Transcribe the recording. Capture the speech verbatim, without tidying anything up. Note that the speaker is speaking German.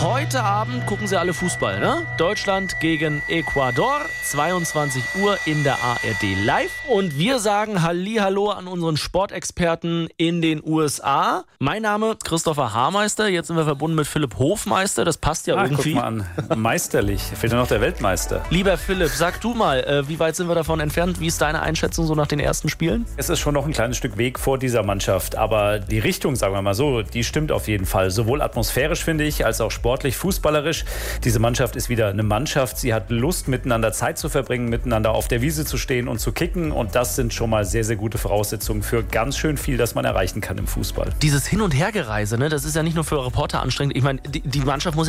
Heute Abend gucken Sie alle Fußball, ne? Deutschland gegen Ecuador, zweiundzwanzig Uhr in der A R D Live. Und wir sagen Hallihallo an unseren Sportexperten in den U S A. Mein Name ist Christopher Haarmeister, jetzt sind wir verbunden mit Philipp Hofmeister, das passt ja ah, irgendwie. Guck mal an, meisterlich, fehlt ja noch der Weltmeister. Lieber Philipp, sag du mal, äh, wie weit sind wir davon entfernt? Wie ist deine Einschätzung so nach den ersten Spielen? Es ist schon noch ein kleines Stück Weg vor dieser Mannschaft, aber die Richtung, sagen wir mal so, die stimmt auf jeden Fall. Sowohl atmosphärisch, finde ich, als auch sportlich, fußballerisch. Diese Mannschaft ist wieder eine Mannschaft. Sie hat Lust, miteinander Zeit zu verbringen, miteinander auf der Wiese zu stehen und zu kicken. Und das sind schon mal sehr, sehr gute Voraussetzungen für ganz schön viel, das man erreichen kann im Fußball. Dieses Hin- und Hergereise, ne, das ist ja nicht nur für Reporter anstrengend. Ich meine, die, die Mannschaft muss ja